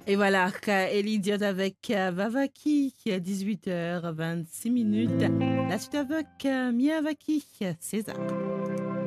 Et voilà, Ellie Diot avec Vavaki, 18h26 minutes. La suite avec Mia Vaki, César.